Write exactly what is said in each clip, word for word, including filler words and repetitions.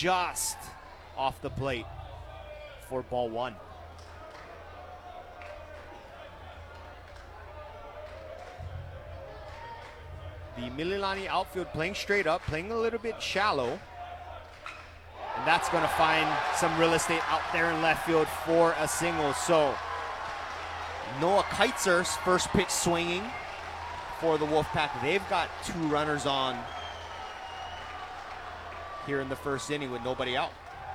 just off the plate for ball one. The Mililani outfield playing straight up, playing a little bit shallow. And that's going to find some real estate out there in left field for a single. So Noah Keitzer's first pitch swinging for the Wolfpack. They've got two runners on here in the first inning with nobody out.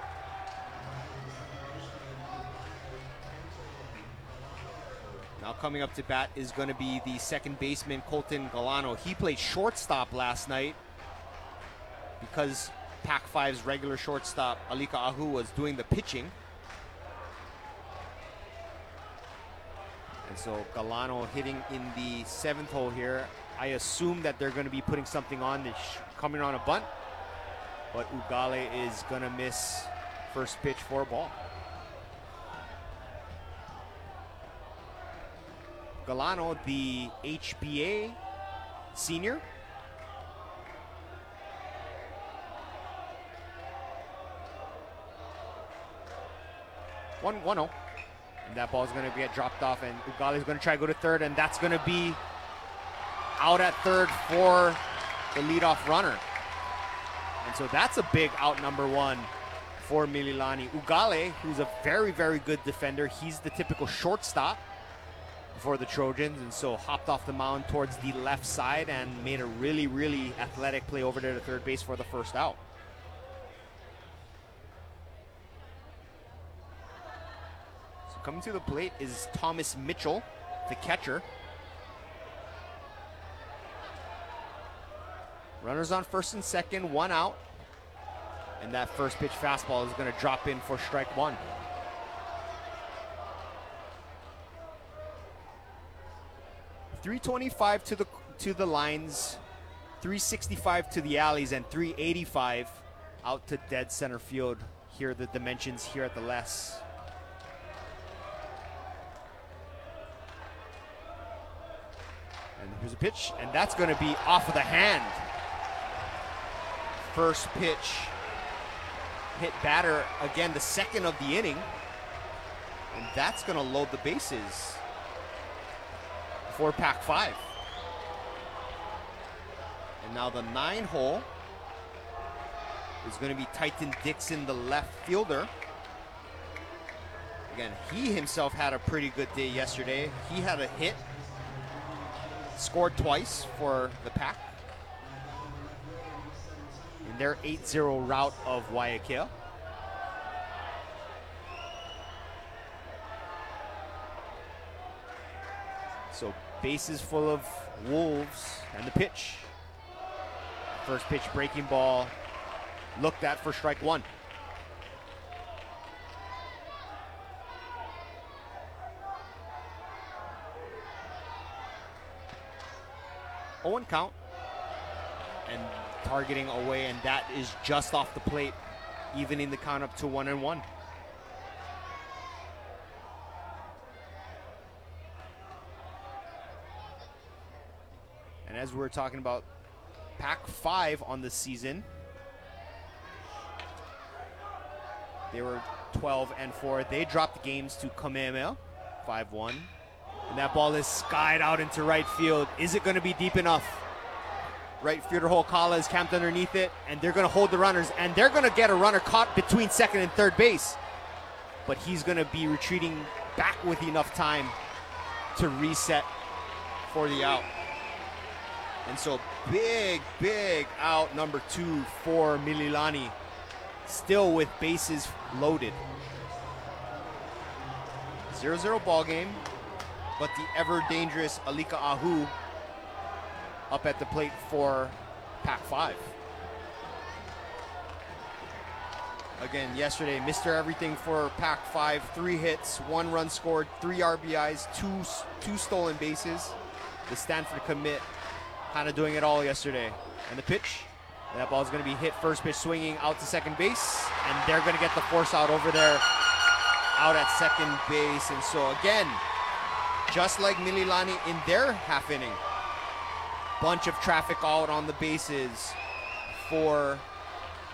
Now coming up to bat is going to be the second baseman, Colton Galano. He played shortstop last night because Pac five's regular shortstop, Alika Ahu, was doing the pitching. And so Galano hitting in the seventh hole here. I assume that they're going to be putting something on that's coming on a bunt, but Ugale is going to miss first pitch for a ball. Galano, the H B A senior. one one oh. And that ball is going to get dropped off, and Ugale is going to try to go to third, and that's going to be out at third for the leadoff runner. And so that's a big out, number one for Mililani. Ugale, who's a very, very good defender, he's the typical shortstop for the Trojans, and so hopped off the mound towards the left side and made a really, really athletic play over there to third base for the first out. So coming to the plate is Thomas Mitchell, the catcher. Runners on first and second, one out. And that first pitch fastball is going to drop in for strike one. three twenty-five to the to the lines, three sixty-five to the alleys, and three eighty-five out to dead center field. Here are the dimensions here at the less. And here's a pitch, and that's going to be off of the hand. First pitch hit batter, again, the second of the inning. And that's going to load the bases for Pac five. And now the nine hole is going to be Titan Dixon, the left fielder. Again, he himself had a pretty good day yesterday. He had a hit, scored twice for the Pac in their eight zero rout of Guayaquil. So bases full of Wolves, and the pitch. First pitch breaking ball looked at for strike one. oh one count, and targeting away, and that is just off the plate, evening the count up to one and one. And as we were talking about Pac five on the season, they were twelve and four. They dropped games to Kamehameha, five one. And that ball is skied out into right field. Is it going to be deep enough? Right fielder Ho'okala is camped underneath it, and they're going to hold the runners, and they're going to get a runner caught between second and third base. But he's going to be retreating back with enough time to reset for the out. And so big, big out number two for Mililani, still with bases loaded. zero zero ball game, but the ever dangerous Alika Ahu up at the plate for Pac five. Again, yesterday, Mister Everything for Pac five, three hits, one run scored, three R B Is, two, two stolen bases. The Stanford commit kind of doing it all yesterday. And the pitch, and that ball is going to be hit first pitch swinging out to second base, and they're going to get the force out over there, out at second base. And so again, just like Mililani in their half inning, bunch of traffic out on the bases for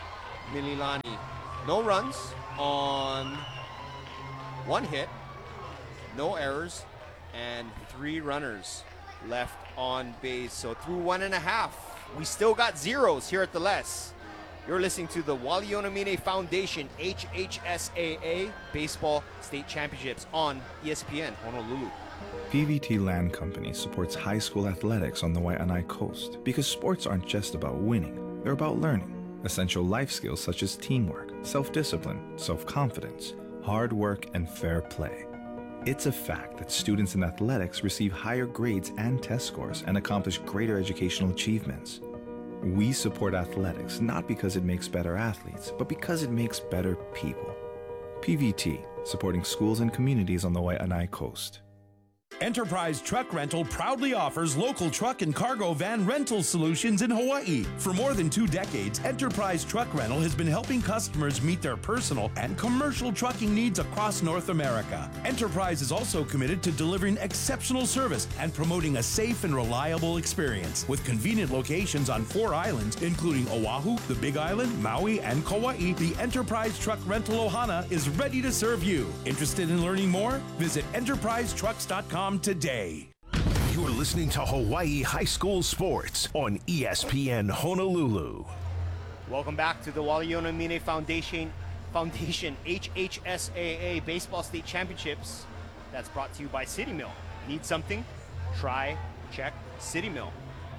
Mililani. No runs on one hit, no errors, and three runners left on base. So through one and a half, we still got zeros here at the Less. You're listening to the Wally Onamine Foundation H H S A A Baseball State Championships on E S P N Honolulu. P V T Land Company supports high school athletics on the Waianae Coast because sports aren't just about winning, they're about learning essential life skills such as teamwork, self-discipline, self-confidence, hard work, and fair play. It's a fact that students in athletics receive higher grades and test scores and accomplish greater educational achievements. We support athletics not because it makes better athletes, but because it makes better people. P V T, supporting schools and communities on the Waianae Coast. Enterprise Truck Rental proudly offers local truck and cargo van rental solutions in Hawaii. For more than two decades, Enterprise Truck Rental has been helping customers meet their personal and commercial trucking needs across North America. Enterprise is also committed to delivering exceptional service and promoting a safe and reliable experience. With convenient locations on four islands, including Oahu, the Big Island, Maui, and Kauai, the Enterprise Truck Rental Ohana is ready to serve you. Interested in learning more? Visit enterprise trucks dot com today. You're listening to Hawaii High School Sports on E S P N Honolulu. Welcome back to the Wally Onamine Foundation Foundation H H S A A Baseball State Championships. That's brought to you by City Mill. Need something? Try, check City Mill.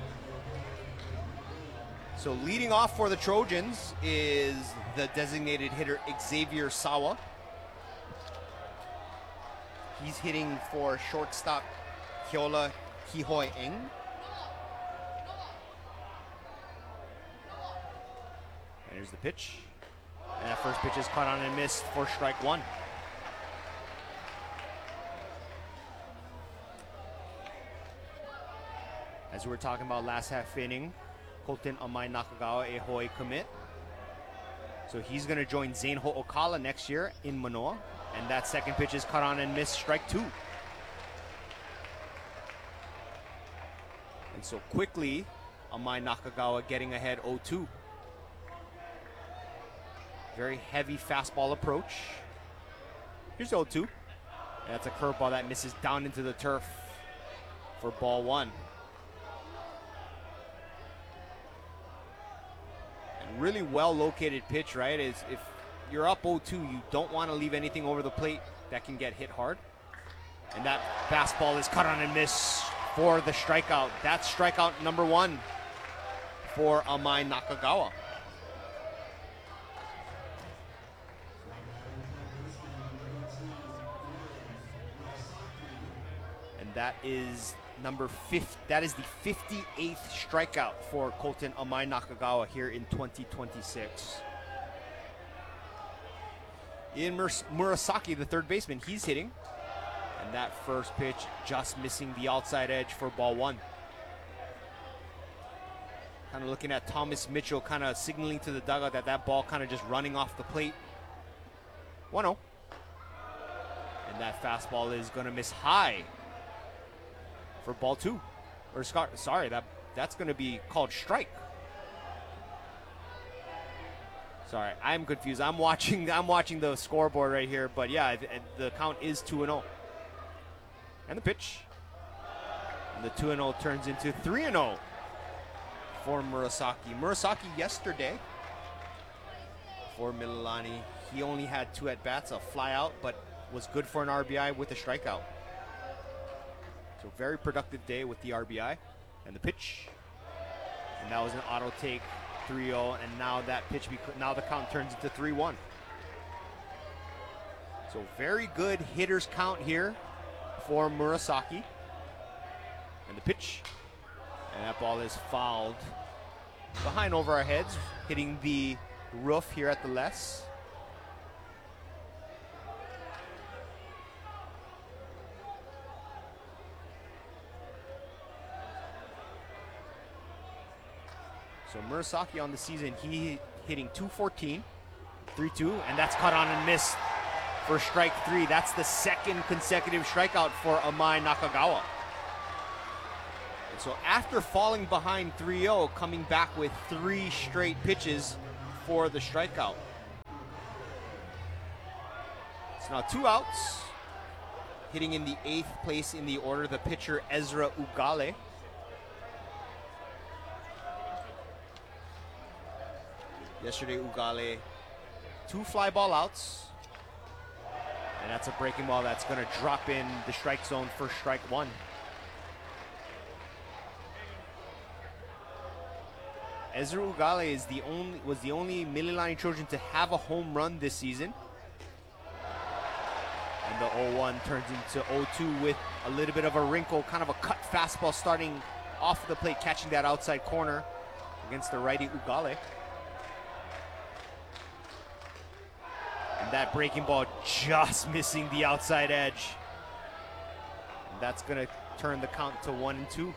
So leading off for the Trojans is the designated hitter Xavier Sawa. He's hitting for shortstop Keola Kihoi-eng. And here's the pitch. And that first pitch is caught on and missed for strike one. As we were talking about last half inning, Colton Amai Nakagawa, a Hawaii commit. So he's going to join Zane Ho'okala next year in Manoa. And that second pitch is caught on and missed, strike two. And so quickly, Amai Nakagawa getting ahead oh two. Very heavy fastball approach. Here's oh two. That's a curveball that misses down into the turf for ball one. And really well located pitch, right? Is if you're up oh two, you don't want to leave anything over the plate that can get hit hard. And that fastball is cut on and miss for the strikeout. That's strikeout number one for Amai Nakagawa. And that is number fifty. That is the fifty-eighth strikeout for Colton Amai Nakagawa here in twenty twenty-six. Ian Murasaki, the third baseman, he's hitting. And that first pitch just missing the outside edge for ball one. Kind of looking at Thomas Mitchell, kind of signaling to the dugout that that ball kind of just running off the plate. one oh. And that fastball is going to miss high for ball two. Or sorry, that that's going to be called strike. Sorry, I'm confused. I'm watching. I'm watching the scoreboard right here, but yeah, the count is two and zero. And the pitch, and the two and zero turns into three and zero for Murasaki. Murasaki yesterday for Mililani, he only had two at bats, a fly out, but was good for an R B I with a strikeout. So very productive day with the R B I and the pitch, and that was an auto take. three oh, and now that pitch, now the count turns into three one. So very good hitters count here for Murasaki. And the pitch, and that ball is fouled behind over our heads, hitting the roof here at the Less. So Murasaki on the season, he hitting two fourteen, three two, and that's caught on and missed for strike three. That's the second consecutive strikeout for Amai Nakagawa. And so after falling behind three oh, coming back with three straight pitches for the strikeout. So now two outs. Hitting in the eighth place in the order, the pitcher Ezra Ugale. Yesterday, Ugale, two fly ball outs. And that's a breaking ball that's going to drop in the strike zone for strike one. Ezra Ugale is the only was the only Mililani Trojan to have a home run this season. And the oh one turns into oh two with a little bit of a wrinkle, kind of a cut fastball starting off the plate, catching that outside corner against the righty Ugale. And that breaking ball just missing the outside edge. And that's going to turn the count to one and two.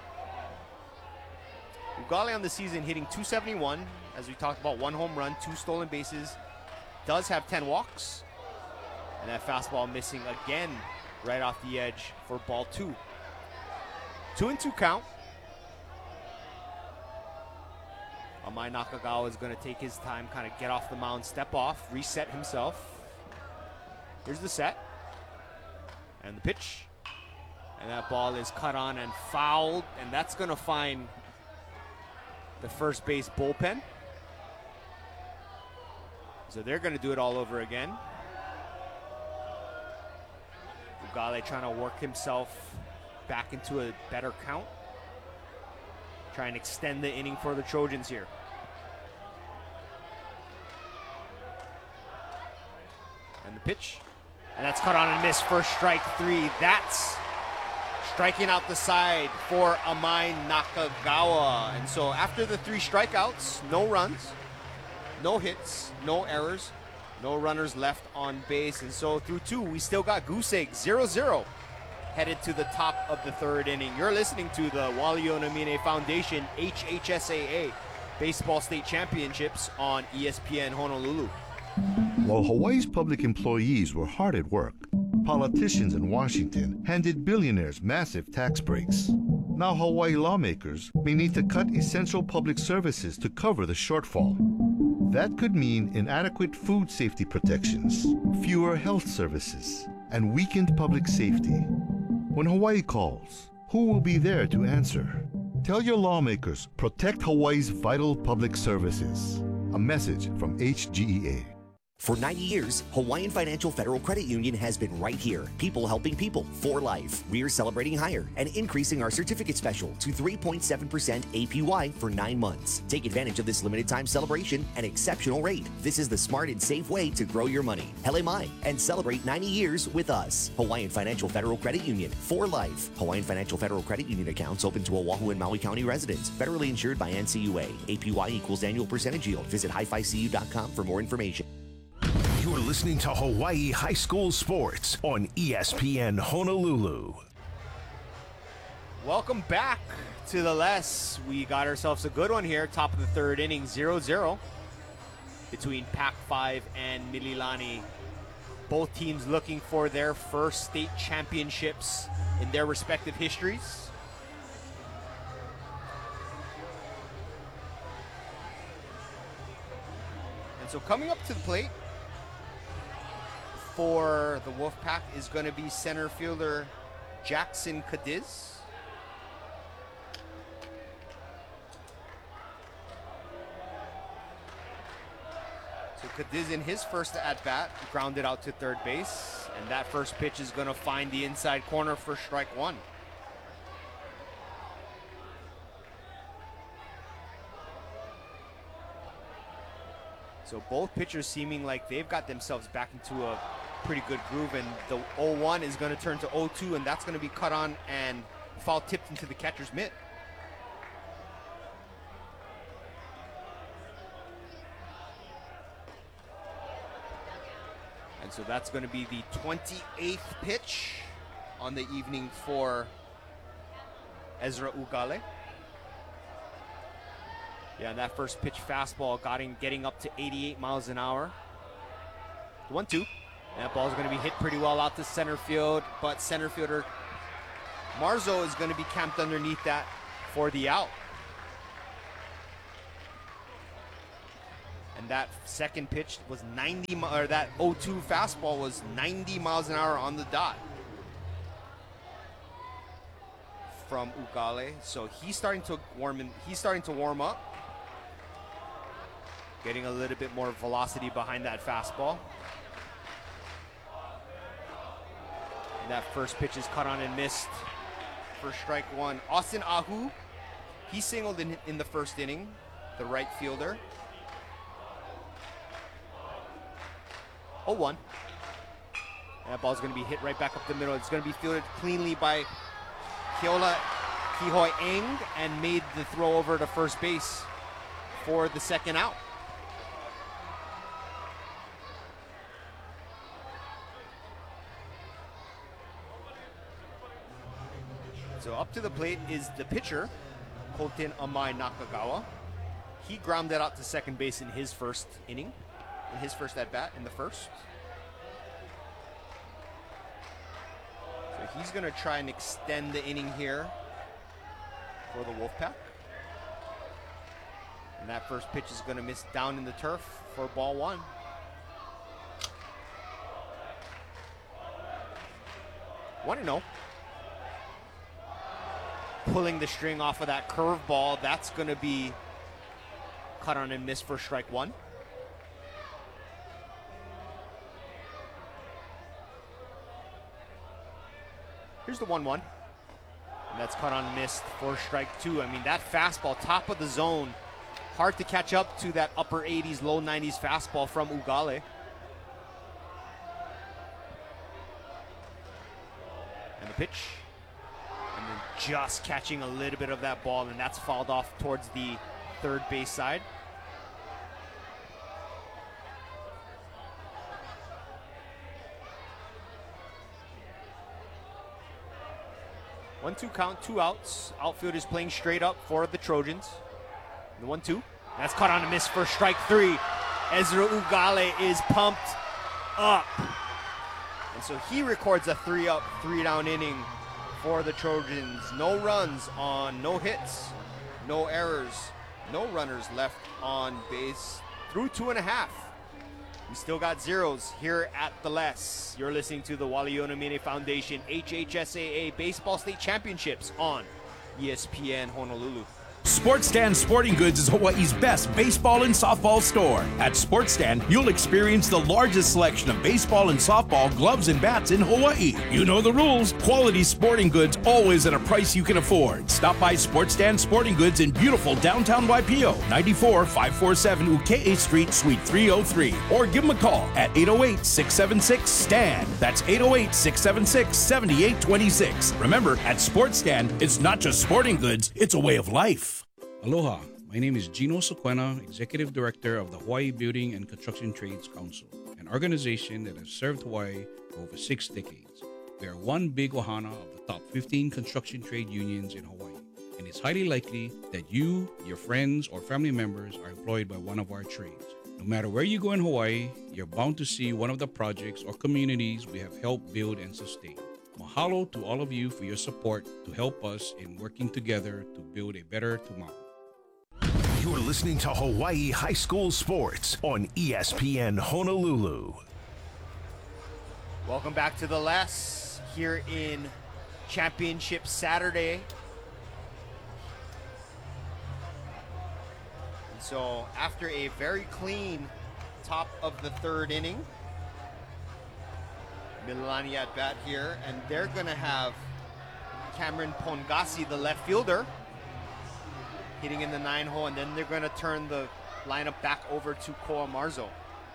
Ugale on the season hitting two seventy-one, as we talked about, one home run, two stolen bases, does have ten walks. And that fastball missing again right off the edge for ball two. Two and two count. Amai Nakagawa is going to take his time, kind of get off the mound, step off, reset himself. Here's the set. And the pitch. And that ball is cut on and fouled. And that's going to find the first base bullpen. So they're going to do it all over again. Ugale trying to work himself back into a better count. Try and extend the inning for the Trojans here. And the pitch. And that's cut on and missed for strike three. That's striking out the side for Amai Nakagawa. And so after the three strikeouts, no runs, no hits, no errors, no runners left on base. And so through two, we still got goose egg, zero zero. Headed to the top of the third inning. You're listening to the Wally Onamine Foundation H H S A A Baseball State Championships on E S P N Honolulu. While Hawaii's public employees were hard at work, politicians in Washington handed billionaires massive tax breaks. Now Hawaii lawmakers may need to cut essential public services to cover the shortfall. That could mean inadequate food safety protections, fewer health services, and weakened public safety. When Hawaii calls, who will be there to answer? Tell your lawmakers, protect Hawaii's vital public services. A message from H G E A. For ninety years, Hawaiian Financial Federal Credit Union has been right here. People helping people for life. We're celebrating higher and increasing our certificate special to three point seven percent A P Y for nine months. Take advantage of this limited time celebration and exceptional rate. This is the smart and safe way to grow your money. Hele mai, and celebrate ninety years with us. Hawaiian Financial Federal Credit Union for life. Hawaiian Financial Federal Credit Union accounts open to Oahu and Maui County residents. Federally insured by N C U A. A P Y equals annual percentage yield. Visit hi fi c u dot com for more information. You're listening to Hawaii High School Sports on E S P N Honolulu. Welcome back to the less. We got ourselves a good one here. Top of the third inning, zero zero between Pac five and Mililani. Both teams looking for their first state championships in their respective histories. And so coming up to the plate for the Wolfpack is going to be center fielder Jackson Cadiz. So Cadiz in his first at-bat grounded out to third base, and that first pitch is going to find the inside corner for strike one. So both pitchers seeming like they've got themselves back into a pretty good groove, and the oh one is going to turn to oh two, and that's going to be cut on and foul tipped into the catcher's mitt. And so that's going to be the twenty-eighth pitch on the evening for Ezra Ugale. Yeah, and that first pitch fastball got him getting up to eighty-eight miles an hour. one two. That ball's going to be hit pretty well out to center field, but center fielder Marzo is going to be camped underneath that for the out. And that second pitch was ninety, or that oh two fastball was ninety miles an hour on the dot from Ugale. So he's starting to warm in, he's starting to warm up, getting a little bit more velocity behind that fastball. And that first pitch is cut on and missed for strike one. Austin Ahu, he singled in in the first inning, the right fielder. oh one. And that ball's going to be hit right back up the middle. It's going to be fielded cleanly by Keola Kihoi Eng and made the throw over to first base for the second out. So up to the plate is the pitcher, Koten Amai Nakagawa. He grounded out to second base in his first inning. In his first at-bat in the first. So he's going to try and extend the inning here for the Wolfpack. And that first pitch is going to miss down in the turf for ball one. one and oh. Pulling the string off of that curveball. That's going to be cut on and miss for strike one. Here's the one one. And that's cut on and missed for strike two. I mean, that fastball, top of the zone. Hard to catch up to that upper eighties, low nineties fastball from Ugale. And the pitch. And then just catching a little bit of that ball, and that's fouled off towards the third base side. One two count, two outs. Outfield is playing straight up for the Trojans. The one two. That's caught on a miss for strike three. Ezra Ugale is pumped up. And so he records a three up, three down inning for the Trojans. No runs on no hits, no errors, no runners left on base through two and a half. We still got zeros here at the Less. You're listening to the Waleonomine Foundation H H S A A Baseball State Championships on E S P N Honolulu. Sports Stand Sporting Goods is Hawaii's best baseball and softball store. At Sports Stand, you'll experience the largest selection of baseball and softball gloves and bats in Hawaii. You know the rules. Quality sporting goods always at a price you can afford. Stop by Sports Stand Sporting Goods in beautiful downtown Waipio, ninety-four five forty-seven Ukea Street, Suite three oh three. Or give them a call at eight oh eight, six seven six, S T A N D. That's eight oh eight, six seven six, seven eight two six. Remember, at Sports Stand, it's not just sporting goods, it's a way of life. Aloha, my name is Gino Sequena, Executive Director of the Hawaii Building and Construction Trades Council, an organization that has served Hawaii for over six decades. We are one big ohana of the top fifteen construction trade unions in Hawaii, and it's highly likely that you, your friends, or family members are employed by one of our trades. No matter where you go in Hawaii, you're bound to see one of the projects or communities we have helped build and sustain. Mahalo to all of you for your support to help us in working together to build a better tomorrow. You're listening to Hawaii High School Sports on E S P N Honolulu. Welcome back to the Less here in Championship Saturday. And so after a very clean top of the third inning, Mililani at bat here, and they're going to have Cameron Pongasi, the left fielder, hitting in the nine hole, and then they're going to turn the lineup back over to Koa Marzo.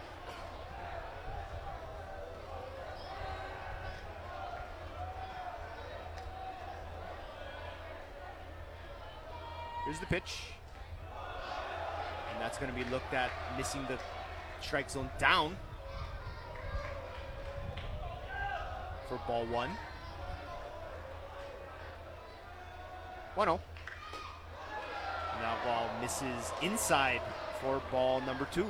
Here's the pitch. And that's going to be looked at, missing the strike zone down for ball one. one oh. That ball misses inside for ball number two.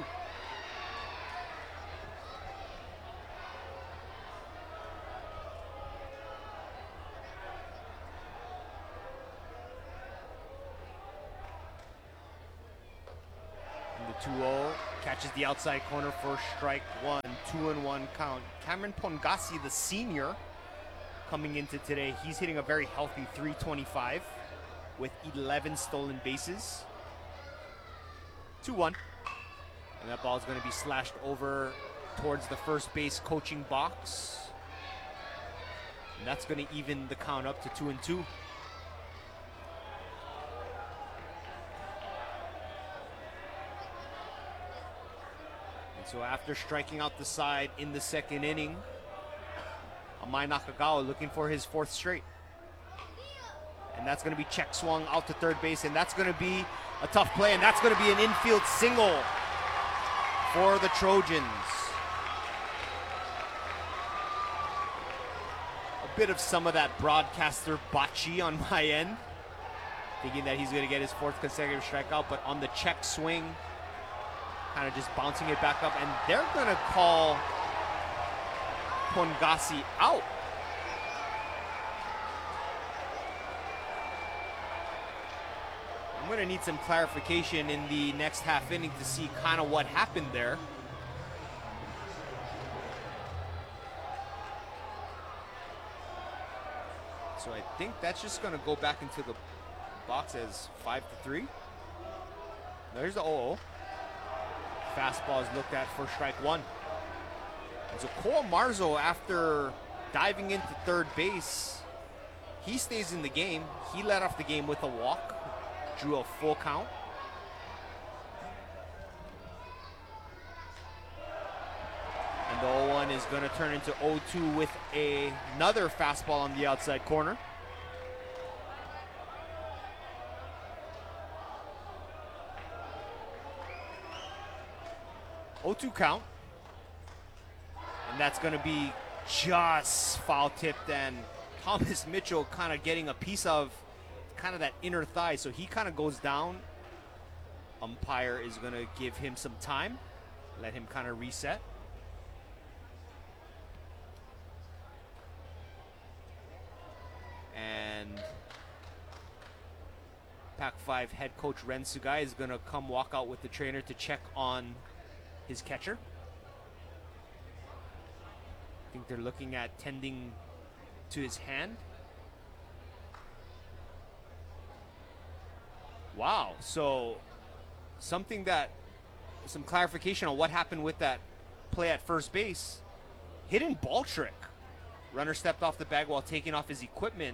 And the two oh Catches the outside corner for strike one, two and one count. Cameron Pongasi, the senior, coming into today, he's hitting a very healthy three twenty-five with eleven stolen bases. two one. And that ball is going to be slashed over towards the first base coaching box. And that's going to even the count up to two and two. And so after striking out the side in the second inning, Amai Nakagawa looking for his fourth straight. And that's going to be check swung out to third base, and that's going to be a tough play, and that's going to be an infield single for the Trojans. A bit of some of that broadcaster bocce on my end, thinking that he's going to get his fourth consecutive strikeout, but on the check swing, kind of just bouncing it back up, and they're going to call Pongasi out. I'm going to need some clarification in the next half inning to see kind of what happened there. So I think that's just going to go back into the box as five to three. There's the oh oh. Fastball is looked at for strike one. And so Cole Marzo, after diving into third base, he stays in the game. He led off the game with a walk, drew a full count. And the oh one is going to turn into oh two with a, another fastball on the outside corner. oh two count. And that's going to be just foul tipped, and Thomas Mitchell kind of getting a piece of kind of that inner thigh, so he kind of goes down. Umpire is going to give him some time, let him kind of reset. And Pac five head coach Ren Sugai is going to come walk out with the trainer to check on his catcher. I think they're looking at tending to his hand. Wow, so something that, some clarification on what happened with that play at first base. Hidden ball trick. Runner stepped off the bag while taking off his equipment.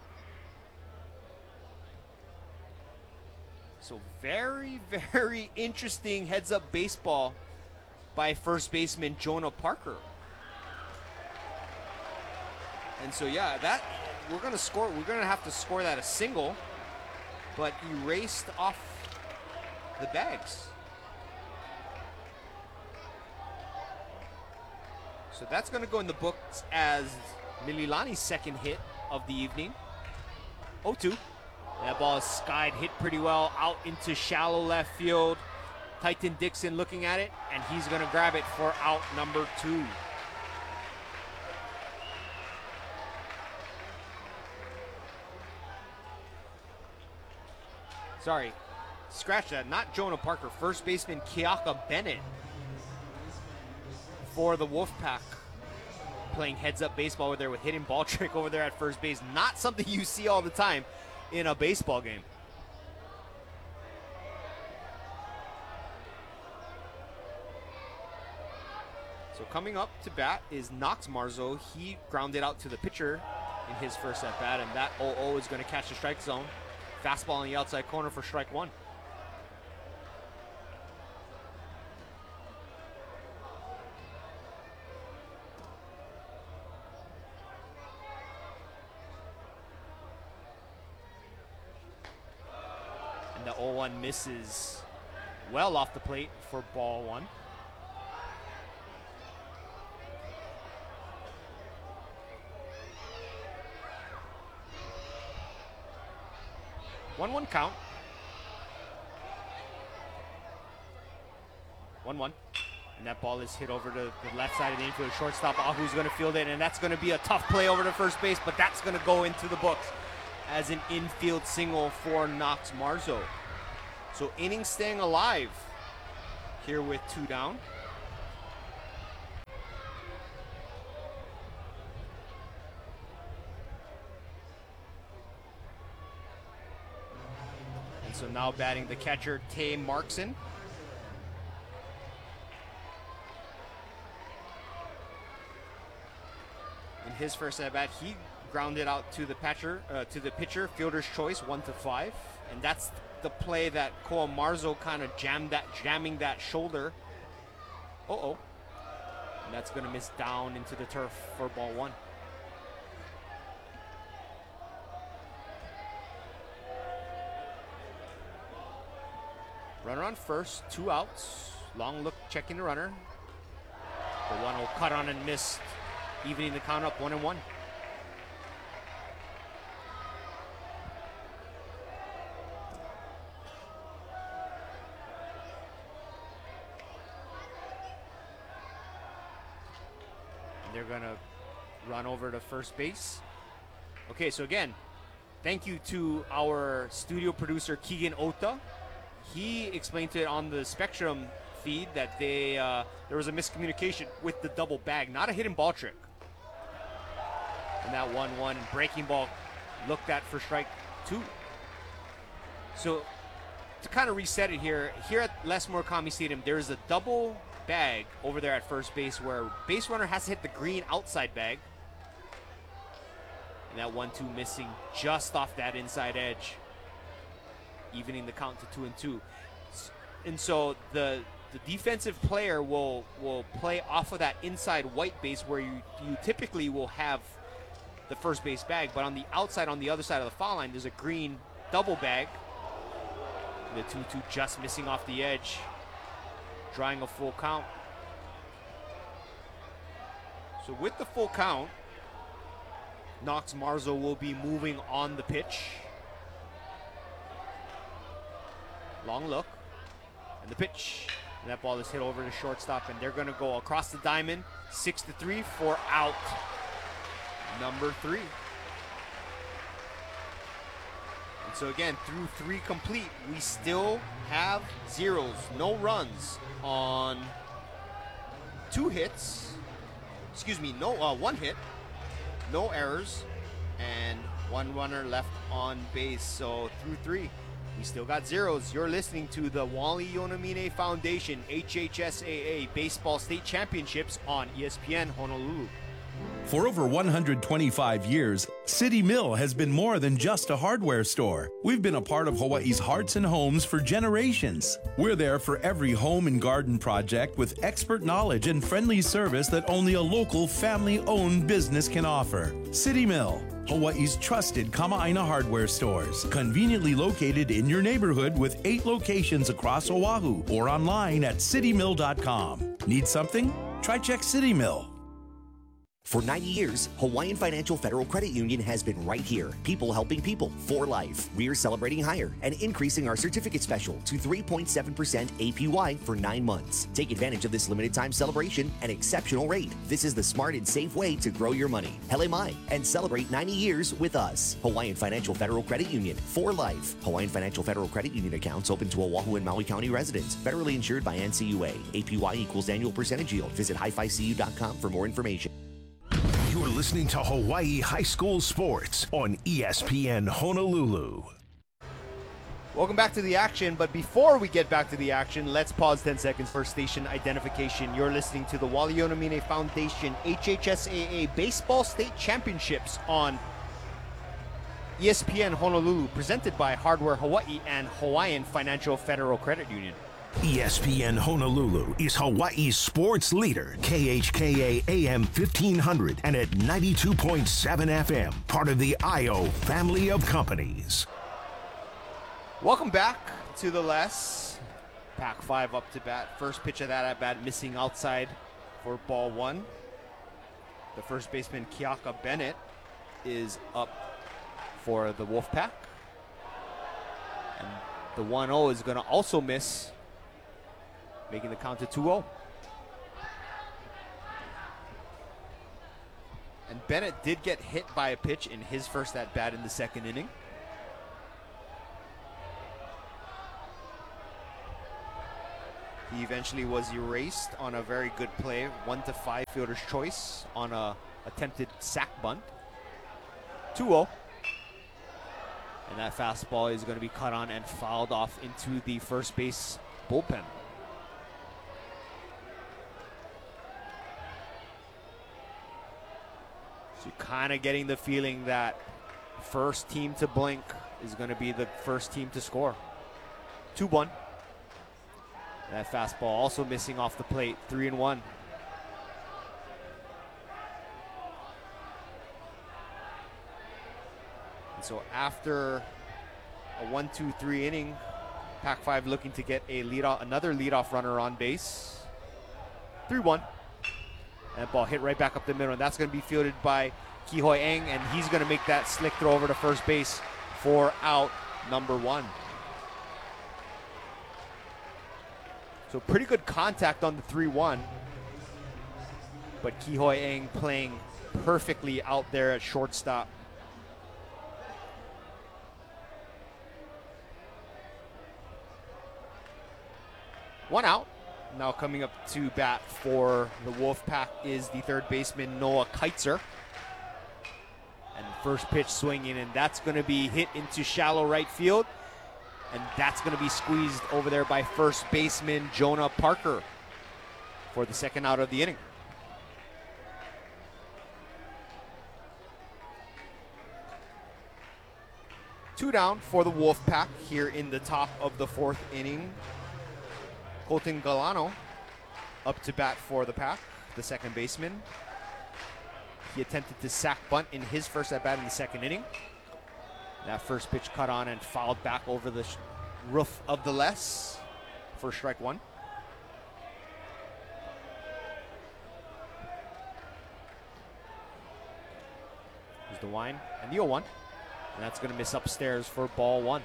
So very, very interesting heads-up baseball by first baseman Jonah Parker. And so, yeah, that we're going to score. We're going to have to score that a single, but erased off the bags. So that's going to go in the books as Mililani's second hit of the evening. oh two. That ball is skied, hit pretty well out into shallow left field. Titan Dixon looking at it, and he's going to grab it for out number two. Sorry, scratch that. Not Jonah Parker. First baseman Kiaka Bennett for the Wolfpack, playing heads-up baseball over there with hidden ball trick over there at first base. Not something you see all the time in a baseball game. So coming up to bat is Knox Marzo. He grounded out to the pitcher in his first at bat, and that oh oh is going to catch the strike zone. Fastball on the outside corner for strike one. And the oh one misses well off the plate for ball one. one one count. one one. And that ball is hit over to the left side of the infield. Shortstop Ahu's going to field it, and that's going to be a tough play over to first base, but that's going to go into the books as an infield single for Knox Marzo. So inning staying alive here with two down. And so now batting the catcher, Tay Markson. In his first at bat, he grounded out to the pitcher, uh, to the pitcher, fielder's choice, one to five, and that's the play that Koa Marzo kind of jammed that, jamming that shoulder. Uh oh, and that's going to miss down into the turf for ball one. Runner on first, two outs. Long look, checking the runner. The one will cut on and miss, evening the count up one and one. And they're gonna run over to first base. Okay, so again, thank you to our studio producer Keegan Ota. He explained to it on the Spectrum feed that they uh, there was a miscommunication with the double bag, not a hidden ball trick. And that one one breaking ball looked at for strike two. So to kind of reset it here, here at Les Murakami Stadium, there's a double bag over there at first base where base runner has to hit the green outside bag. And that one two missing just off that inside edge, evening the count to two and two. And so the the defensive player will will play off of that inside white base where you, you typically will have the first base bag, but on the outside, on the other side of the foul line, there's a green double bag. The two two just missing off the edge, drawing a full count. So with the full count, Knox Marzo will be moving on the pitch. Long look, and the pitch. And that ball is hit over to shortstop, and they're going to go across the diamond, six to three for out number three. And so again, through three complete, we still have zeros, no runs on two hits. Excuse me, no uh, one hit, no errors, and one runner left on base. So through three, we still got zeros. You're listening to the Wally Yonamine Foundation H H S A A Baseball State Championships on E S P N Honolulu. For over one hundred twenty-five years, City Mill has been more than just a hardware store. We've been a part of Hawaii's hearts and homes for generations. We're there for every home and garden project with expert knowledge and friendly service that only a local family-owned business can offer. City Mill, Hawaii's trusted Kama'aina hardware stores, conveniently located in your neighborhood with eight locations across Oahu or online at city mill dot com. Need something? Try check City Mill. For ninety years, Hawaiian Financial Federal Credit Union has been right here. People helping people for life. We're celebrating higher and increasing our certificate special to three point seven percent A P Y for nine months. Take advantage of this limited time celebration and exceptional rate. This is the smart and safe way to grow your money. Hele mai, and celebrate ninety years with us. Hawaiian Financial Federal Credit Union for life. Hawaiian Financial Federal Credit Union accounts open to Oahu and Maui County residents. Federally insured by N C U A. A P Y equals annual percentage yield. Visit hi fi c u dot com for more information. You're listening to Hawaii High School Sports on E S P N Honolulu. Welcome back to the action, but before we get back to the action, let's pause ten seconds for station identification. You're listening to the Wali Yonamine Foundation H H S A A Baseball State Championships on E S P N Honolulu, presented by Hardware Hawaii and Hawaiian Financial Federal Credit Union. E S P N Honolulu is Hawaii's sports leader. K H K A A M fifteen hundred and at ninety-two point seven F M, part of the I O family of companies. Welcome back to the Les. Pack five up to bat. First pitch of that at bat missing outside for ball one. The first baseman, Kiaka Bennett, is up for the Wolfpack. And the one oh is going to also miss, making the count to two oh. And Bennett did get hit by a pitch in his first at-bat in the second inning. He eventually was erased on a very good play, one to five fielder's choice on a attempted sack bunt. two oh. And that fastball is going to be cut on and fouled off into the first base bullpen. So you're kind of getting the feeling that first team to blink is going to be the first team to score. two one. That fastball also missing off the plate, three and one. And so after a one two three inning, Pac five looking to get a lead off, another leadoff runner on base. three one. That ball hit right back up the middle, and that's going to be fielded by Kihoy Eng, and he's going to make that slick throw over to first base for out number one. So pretty good contact on the three one. But Kihoy Eng playing perfectly out there at shortstop. One out. Now coming up to bat for the Wolfpack is the third baseman Noah Keitzer. And first pitch swinging, and that's going to be hit into shallow right field. And that's going to be squeezed over there by first baseman Jonah Parker for the second out of the inning. Two down for the Wolfpack here in the top of the fourth inning. Colton Galano up to bat for the Pack, the second baseman. He attempted to sack bunt in his first at bat in the second inning. That first pitch cut on and fouled back over the sh- roof of the less for strike one. Here's the wind and the oh one. And that's going to miss upstairs for ball one.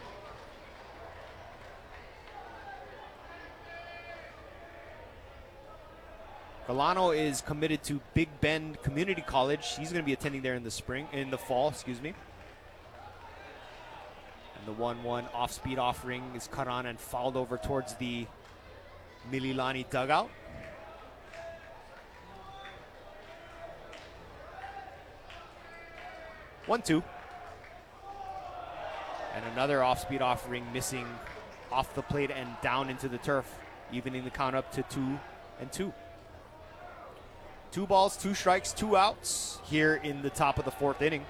Galano is committed to Big Bend Community College. He's going to be attending there in the spring, in the fall, excuse me. And the one one off-speed offering is cut on and fouled over towards the Mililani dugout. one two. And another off-speed offering missing off the plate and down into the turf, evening the count up to two and two. Two balls, two strikes, two outs here in the top of the fourth inning.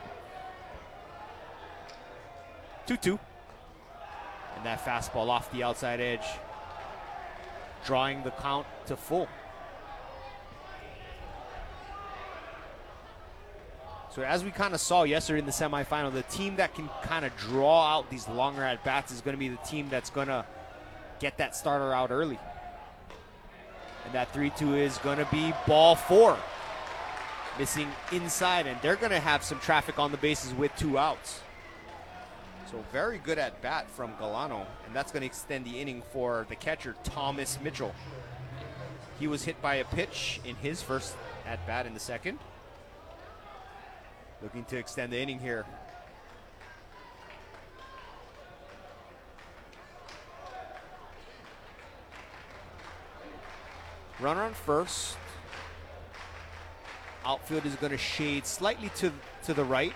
two two. And that fastball off the outside edge, drawing the count to full. So as we kind of saw yesterday in the semifinal, the team that can kind of draw out these longer at-bats is going to be the team that's going to get that starter out early. And that three two is going to be ball four. Missing inside, and they're going to have some traffic on the bases with two outs. So very good at bat from Galano, and that's going to extend the inning for the catcher, Thomas Mitchell. He was hit by a pitch in his first at bat in the second. Looking to extend the inning here. Runner on first. Outfield is going to shade slightly to, to the right.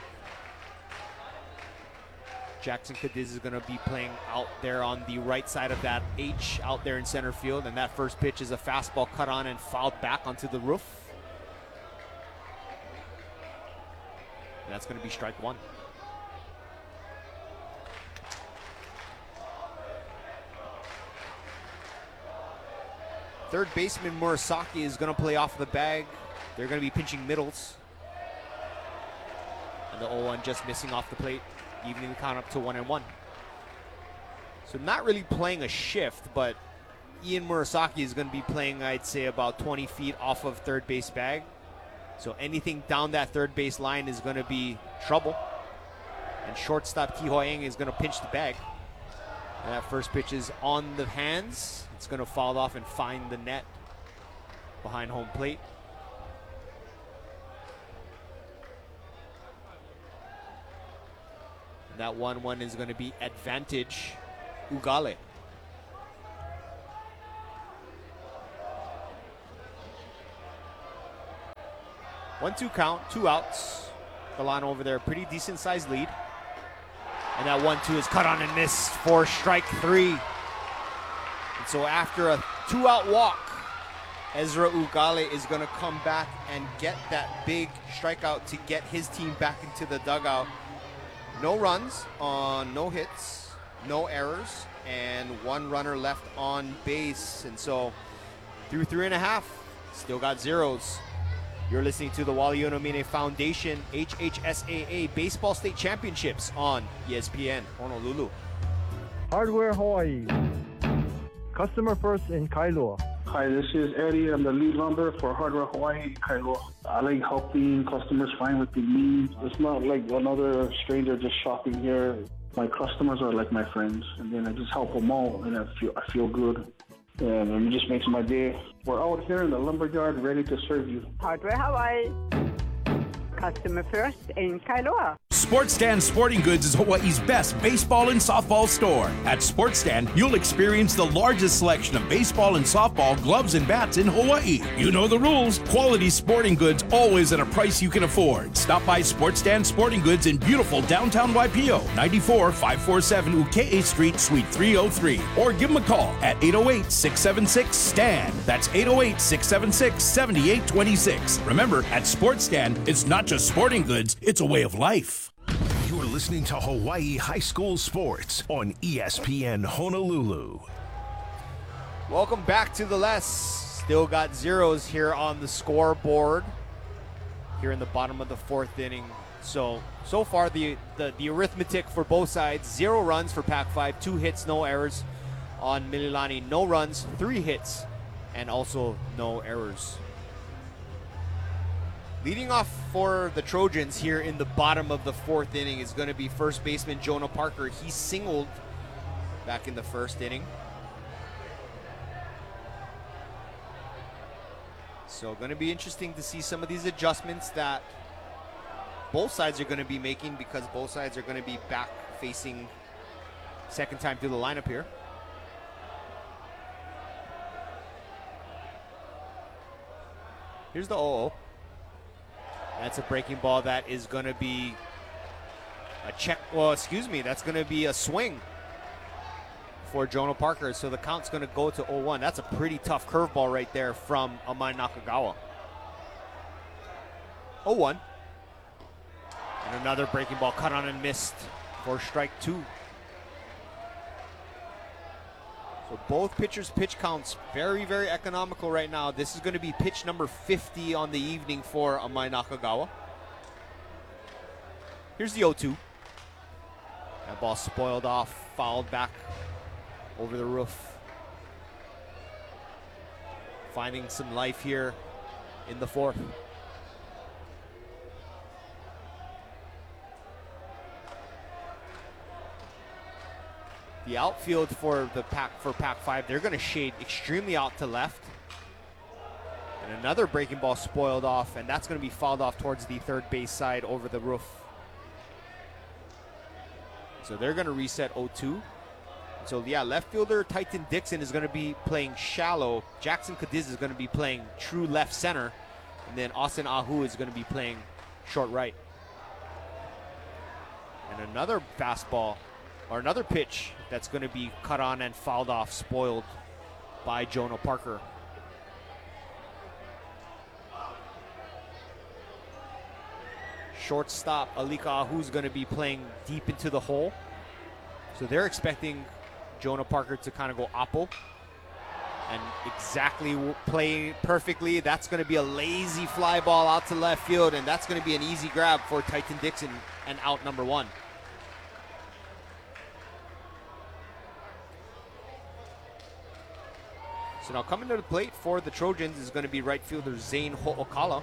Jackson Cadiz is going to be playing out there on the right side of that H out there in center field. And that first pitch is a fastball cut on and fouled back onto the roof. And that's going to be strike one. Third baseman Murasaki is going to play off the bag. They're going to be pinching middles. And the oh one just missing off the plate, evening the count up to one and one. So not really playing a shift, but Ian Murasaki is going to be playing, I'd say, about twenty feet off of third base bag. So anything down that third base line is going to be trouble. And shortstop Kihoy Eng is going to pinch the bag. And that first pitch is on the hands. It's going to fall off and find the net behind home plate. And that one one is going to be advantage Ugale. One two count, two outs. Galano over there, pretty decent sized lead. And that one two is cut on and missed for strike three. And so after a two out walk, Ezra Ugale is going to come back and get that big strikeout to get his team back into the dugout. No runs on no hits, no errors, and one runner left on base. And so through three and a half, still got zeros. You're listening to the Wally Onomine Foundation H H S A A Baseball State Championships on E S P N Honolulu. Hardware Hawaii. Customer first in Kailua. Hi, this is Eddie. I'm the lead lumber for Hardware Hawaii, Kailua. I like helping customers find what they need. It's not like another stranger just shopping here. My customers are like my friends, and then I just help them all, and I feel I feel good. And it just makes my day. We're out here in the lumberyard ready to serve you. Hardware Hawaii. Customer first in Kailua. Sports Stand Sporting Goods is Hawaii's best baseball and softball store. At Sports Stand, you'll experience the largest selection of baseball and softball gloves and bats in Hawaii. You know the rules. Quality sporting goods always at a price you can afford. Stop by Sports Stand Sporting Goods in beautiful downtown Waipio, ninety-four five forty-seven Uke'e Street, Suite three oh three. Or give them a call at eight oh eight, six seven six, S T A N D. That's eight oh eight, six seven six, seven eight two six. Remember, at Sports Stand, it's not just sporting goods, it's a way of life. You're listening to Hawaii High School Sports on E S P N Honolulu. Welcome back to the less. Still got zeros here on the scoreboard here in the bottom of the fourth inning. So, so far the, the, the arithmetic for both sides, zero runs for Pac five, two hits, no errors on Mililani, no runs, three hits, and also no errors. Leading off for the Trojans here in the bottom of the fourth inning is going to be first baseman Jonah Parker. He singled back in the first inning. So going to be interesting to see some of these adjustments that both sides are going to be making, because both sides are going to be back facing second time through the lineup here. Here's the oh oh. That's a breaking ball that is going to be a check. Well, excuse me, that's going to be a swing for Jonah Parker. So the count's going to go to oh one. That's a pretty tough curveball right there from Amai Nakagawa. oh one. And another breaking ball cut on and missed for strike two. So both pitchers' pitch counts very, very economical right now. This is going to be pitch number fifty on the evening for Amai Nakagawa. Here's the oh two. That ball spoiled off, fouled back over the roof. Finding some life here in the fourth. The outfield for the pack for Pac five, they're going to shade extremely out to left. And another breaking ball spoiled off, and that's going to be fouled off towards the third base side over the roof. So they're going to reset oh two. So yeah, left fielder Titan Dixon is going to be playing shallow. Jackson Cadiz is going to be playing true left center. And then Austin Ahu is going to be playing short right. And another fastball, or another pitch that's going to be cut on and fouled off, spoiled by Jonah Parker. Shortstop Alika Ahu's going to be playing deep into the hole. So they're expecting Jonah Parker to kind of go oppo and exactly play perfectly. That's going to be a lazy fly ball out to left field, and that's going to be an easy grab for Titan Dixon and out number one. So now coming to the plate for the Trojans is going to be right fielder Zane Ho'okala.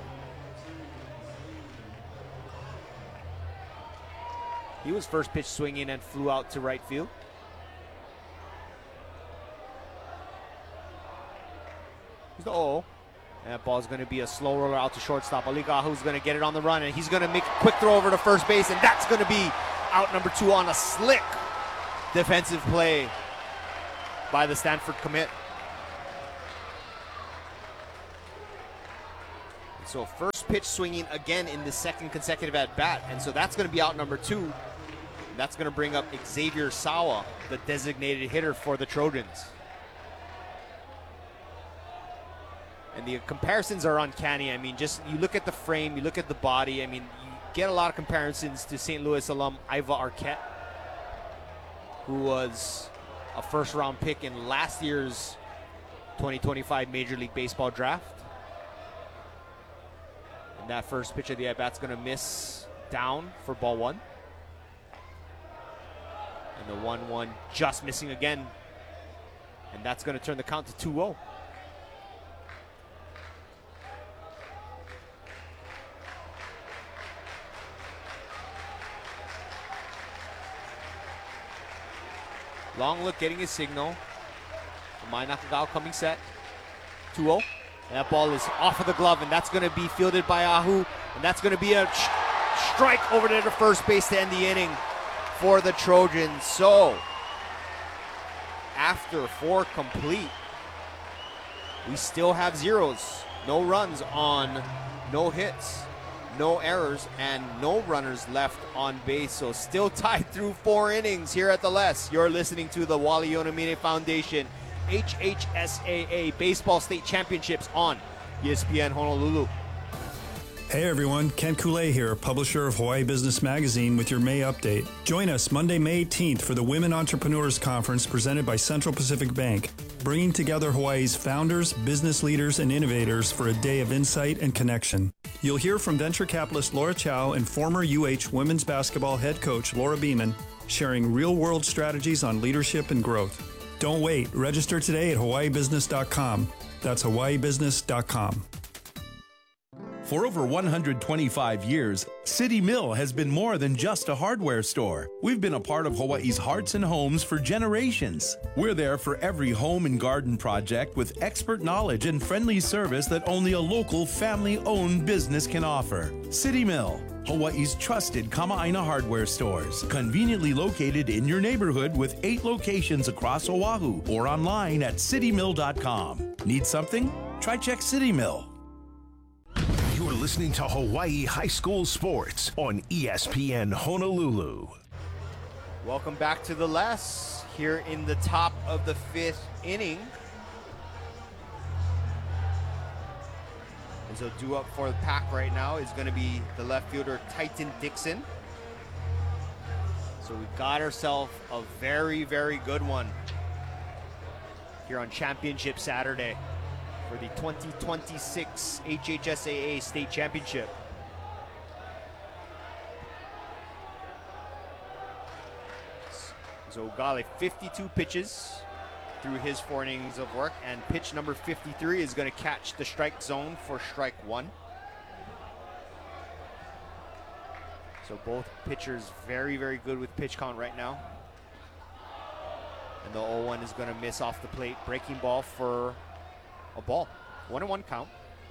He was first pitch swinging and flew out to right field. Here's the oh. That ball is going to be a slow roller out to shortstop. Alika who's going to get it on the run, and he's going to make a quick throw over to first base, and that's going to be out number two on a slick defensive play by the Stanford commit. So first pitch swinging again in the second consecutive at bat. And so that's going to be out number two. That's going to bring up Xavier Sawa, the designated hitter for the Trojans. And the comparisons are uncanny. I mean, just you look at the frame, you look at the body. I mean, you get a lot of comparisons to Saint Louis alum Iva Arquette, who was a first-round pick in last year's twenty twenty-five Major League Baseball draft. And that first pitch of the at-bat's going to miss down for ball one. And the one one just missing again. And that's going to turn the count to two oh. Long look getting his signal. Mai Nakagawa coming set. two oh. And that ball is off of the glove, and that's going to be fielded by Ahu. And that's going to be a sh- strike over there to first base to end the inning for the Trojans. So, after four complete, we still have zeros. No runs on no hits, no errors, and no runners left on base. So still tied through four innings here at the Les. You're listening to the Wally Onamine Foundation H H S A A Baseball State Championships on E S P N Honolulu. Hey everyone, Kent Koulé here, publisher of Hawaii Business Magazine with your May update. Join us Monday, May eighteenth for the Women Entrepreneurs Conference presented by Central Pacific Bank, bringing together Hawaii's founders, business leaders, and innovators for a day of insight and connection. You'll hear from venture capitalist Laura Chow and former U H women's basketball head coach Laura Beeman, sharing real-world strategies on leadership and growth. Don't wait. Register today at hawaii business dot com. That's hawaii business dot com. For over one hundred twenty-five years, City Mill has been more than just a hardware store. We've been a part of Hawaii's hearts and homes for generations. We're there for every home and garden project with expert knowledge and friendly service that only a local family-owned business can offer. City Mill, Hawaii's trusted Kama'aina hardware stores, conveniently located in your neighborhood with eight locations across Oahu or online at city mill dot com. Need something? Try check City Mill. You're listening to Hawaii High School Sports on E S P N Honolulu. Welcome back to the Les here in the top of the fifth inning. And so due up for the pack right now is going to be the left fielder Titan Dixon. So we got ourselves a very, very good one here on Championship Saturday for the twenty twenty-six H H S A A State Championship. So Ugale, fifty-two pitches through his four innings of work, and pitch number fifty-three is going to catch the strike zone for strike one. So both pitchers very, very good with pitch count right now. And the oh one is going to miss off the plate. Breaking ball for a ball. One and one count.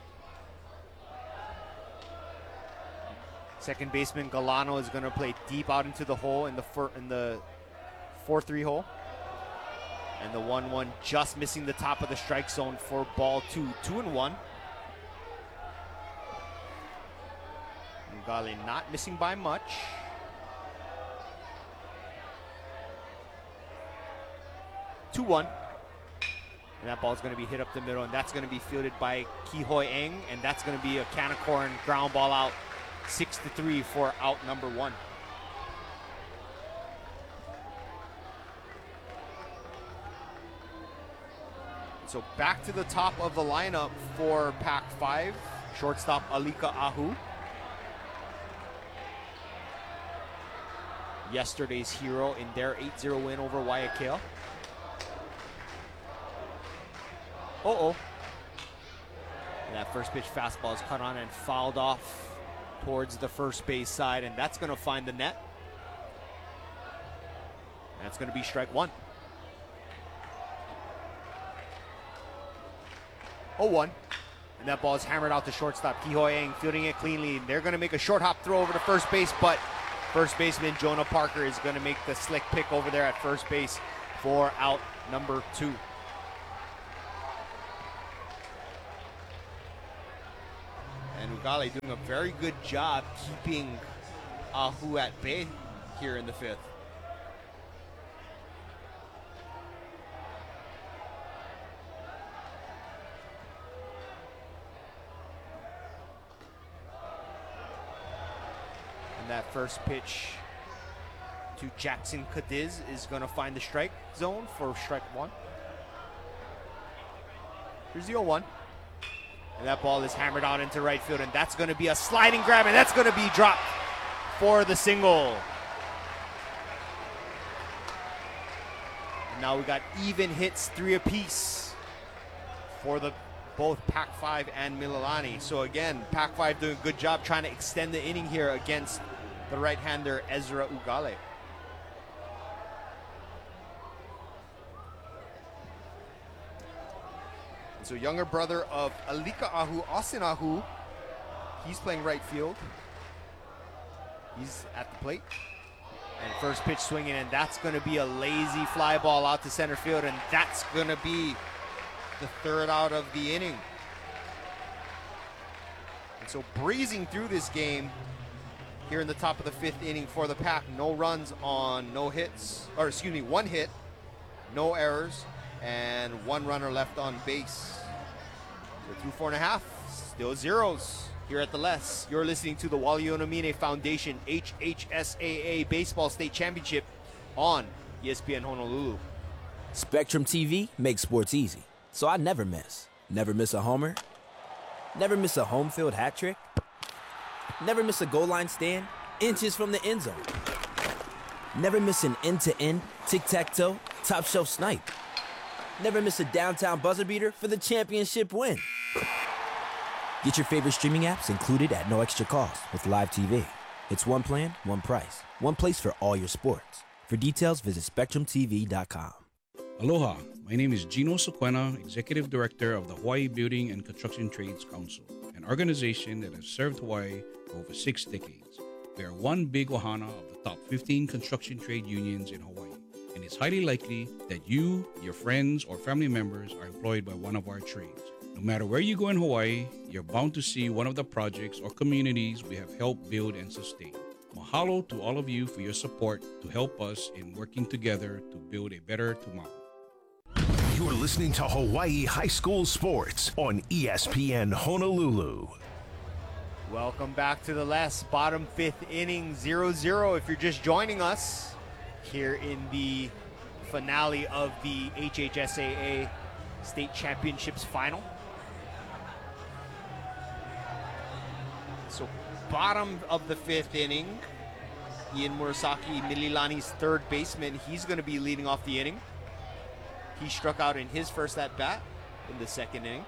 Second baseman Galano is going to play deep out into the hole in the fir- in the four three hole. And the one one just missing the top of the strike zone for ball two. Two and one. Ngale not missing by much. two one. And that ball is going to be hit up the middle, and that's going to be fielded by Kihoi Eng, and that's going to be a Kanakoran ground ball out, six to three for out number one. So back to the top of the lineup for Pac five, shortstop Alika Ahu. Yesterday's hero in their eight zero win over Waiakea. Uh-oh. And that first pitch fastball is cut on and fouled off towards the first base side, and that's going to find the net. That's going to be strike one. oh one. And that ball is hammered out to shortstop. Kihoi Eng fielding it cleanly. They're going to make a short hop throw over to first base, but first baseman Jonah Parker is going to make the slick pick over there at first base for out number two. And Ugale doing a very good job keeping Ahu at bay here in the fifth. And that first pitch to Jackson Cadiz is going to find the strike zone for strike one. Here's the oh one. And that ball is hammered out into right field, and that's going to be a sliding grab, and that's going to be dropped for the single. And now we got even hits, three apiece for the both Pac five and Mililani. So again, Pac five doing a good job trying to extend the inning here against the right-hander Ezra Ugale. So younger brother of Alika Ahu, Austin Ahu, he's playing right field. He's at the plate. And first pitch swinging, and that's going to be a lazy fly ball out to center field, and that's going to be the third out of the inning. And so breezing through this game here in the top of the fifth inning for the Pac. No runs on no hits, or excuse me, one hit, no errors, and one runner left on base. So through four and a half, still zeros here at the Less. You're listening to the Wally Onomine Foundation H H S A A Baseball State Championship on E S P N Honolulu. Spectrum T V makes sports easy, so I never miss. Never miss a homer. Never miss a home field hat trick. Never miss a goal line stand inches from the end zone. Never miss an end-to-end, tic-tac-toe, top-shelf snipe. Never miss a downtown buzzer beater for the championship win. Get your favorite streaming apps included at no extra cost with Live T V. It's one plan, one price, one place for all your sports. For details, visit spectrum t v dot com. Aloha, my name is Gino Sequena, Executive Director of the Hawaii Building and Construction Trades Council, an organization that has served Hawaii for over six decades. We are one big ohana of the top fifteen construction trade unions in Hawaii, and it's highly likely that you, your friends, or family members are employed by one of our trades. No matter where you go in Hawaii, you're bound to see one of the projects or communities we have helped build and sustain. Mahalo to all of you for your support to help us in working together to build a better tomorrow. You're listening to Hawaii High School Sports on E S P N Honolulu. Welcome back to the Less. Bottom fifth inning, zero zero. If you're just joining us here in the finale of the H H S A A State Championships final. So bottom of the fifth inning, Ian Murasaki, Mililani's third baseman, he's going to be leading off the inning. He struck out in his first at-bat in the second inning.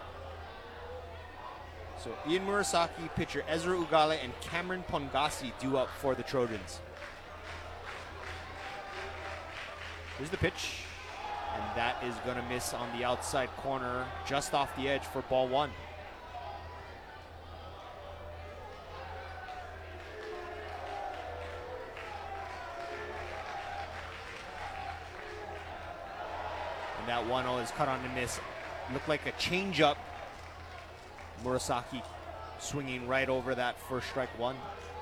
So Ian Murasaki, pitcher Ezra Ugale, and Cameron Pongasi due up for the Trojans. Here's the pitch, and that is going to miss on the outside corner, just off the edge for ball one. And that one oh is cut on the miss. Looked like a changeup. Murasaki swinging right over that for strike one.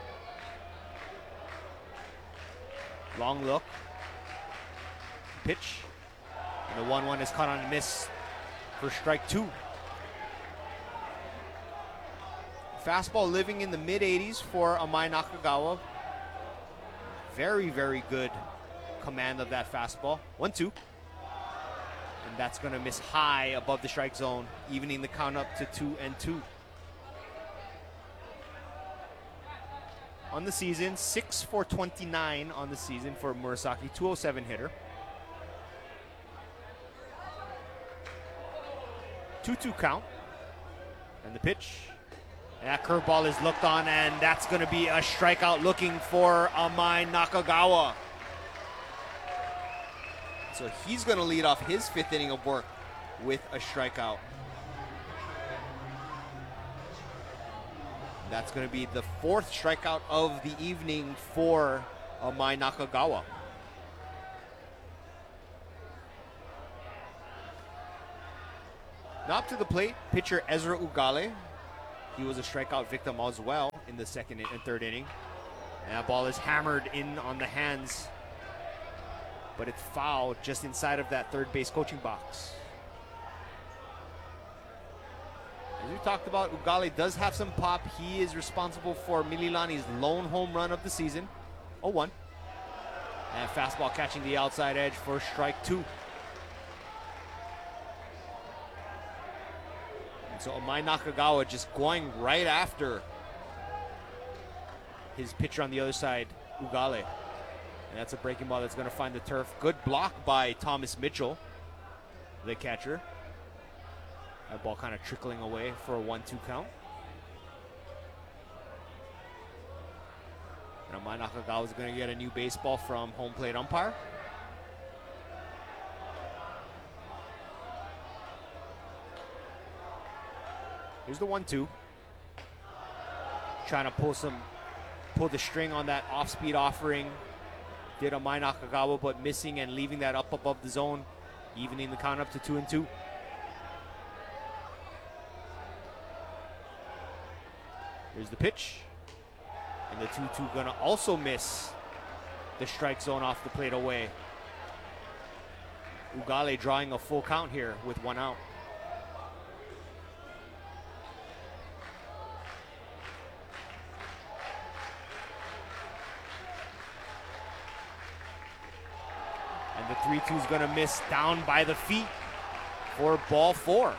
Long look. Pitch. And the one one is caught on a miss for strike two. Fastball living in the mid eighties for Amai Nakagawa. Very, very good command of that fastball. one two. And that's going to miss high above the strike zone, evening the count up to two and two. On the season, six for twenty-nine on the season for Murasaki, two oh seven hitter. two two count. And the pitch. And that curveball is looked on, and that's going to be a strikeout looking for Amai Nakagawa. So he's going to lead off his fifth inning of work with a strikeout. That's going to be the fourth strikeout of the evening for Amai Nakagawa. Now up to the plate, pitcher Ezra Ugale. He was a strikeout victim as well in the second and third inning. And that ball is hammered in on the hands, but it's fouled just inside of that third base coaching box. As we talked about, Ugale does have some pop. He is responsible for Mililani's lone home run of the season. oh one. And fastball catching the outside edge for strike two. And so Amai Nakagawa just going right after his pitcher on the other side, Ugale. And that's a breaking ball that's going to find the turf. Good block by Thomas Mitchell, the catcher. That ball kind of trickling away for a one two count. And Amai Nakagawa is going to get a new baseball from home plate umpire. Here's the one two. Trying to pull some, pull the string on that off-speed offering. Did Amai Nakagawa, but missing and leaving that up above the zone, evening the count up to two and two. Here's the pitch. And the two two gonna also miss the strike zone off the plate away. Ugale drawing a full count here with one out. And the three two is gonna miss down by the feet for ball four.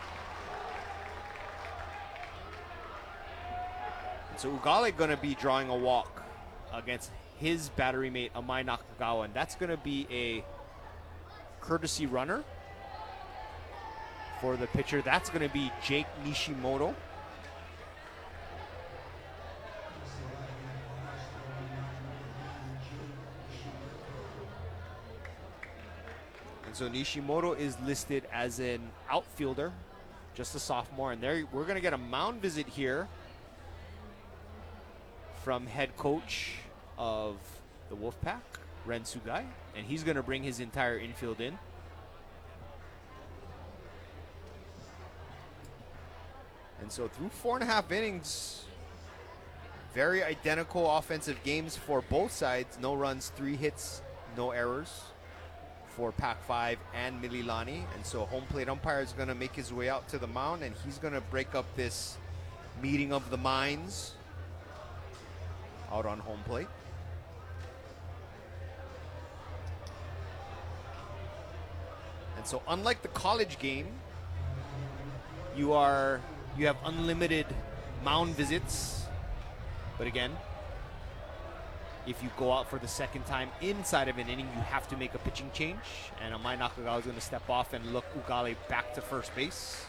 So Ugale going to be drawing a walk against his battery mate, Amai Nakagawa, and that's going to be a courtesy runner for the pitcher. That's going to be Jake Nishimoto. And so Nishimoto is listed as an outfielder, just a sophomore, and there we're going to get a mound visit here from head coach of the Wolfpack, Ren Sugai, and he's going to bring his entire infield in. And so through four and a half innings, very identical offensive games for both sides. No runs, three hits, no errors for Pac five and Mililani. And so home plate umpire is going to make his way out to the mound, and he's going to break up this meeting of the minds out on home plate. And so unlike the college game, you are you have unlimited mound visits. But again, if you go out for the second time inside of an inning, you have to make a pitching change. And Amai Nakagawa is going to step off and look Ugale back to first base.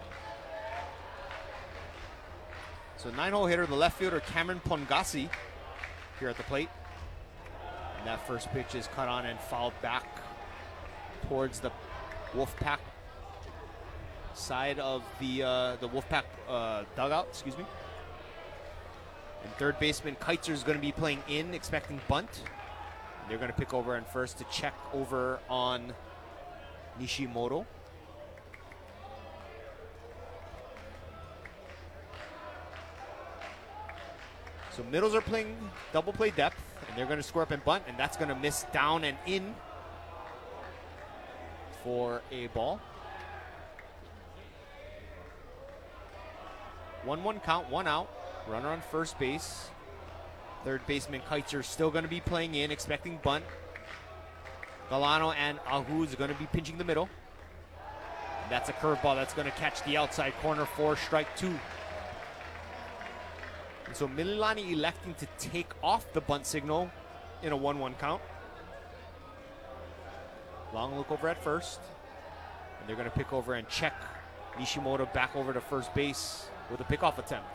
So nine-hole hitter, the left fielder Cameron Pongasi, here at the plate. And that first pitch is cut on and fouled back towards the Wolfpack side of the uh, the Wolfpack uh, dugout, excuse me. And third baseman Keitzer is going to be playing in, expecting bunt. And they're going to pick over on first to check over on Nishimoto. So middles are playing double play depth, and they're going to square up and bunt, and that's going to miss down and in for a ball. one one count, one out. Runner on first base. Third baseman Keitzer still going to be playing in, expecting bunt. Galano and Ahu is going to be pinching the middle. And that's a curveball that's going to catch the outside corner for strike two. And so Mililani electing to take off the bunt signal in a one one count. Long look over at first. And they're going to pick over and check Nishimoto back over to first base with a pickoff attempt.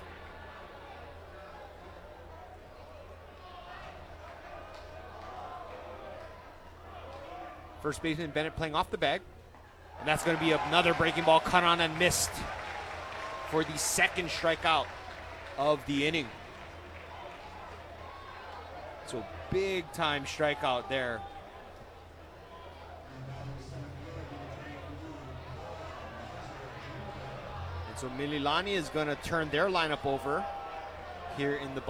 First baseman Bennett playing off the bag. And that's going to be another breaking ball cut on and missed for the second strikeout of the inning. So big time strikeout there. And So Mililani is going to turn their lineup over here in the